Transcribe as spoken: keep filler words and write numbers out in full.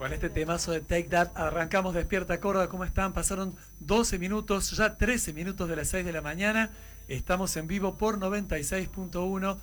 Con este temazo de Take That arrancamos Despierta Córdoba. ¿Cómo están? Pasaron doce minutos, ya trece minutos de las seis de la mañana. Estamos en vivo por noventa y seis punto uno.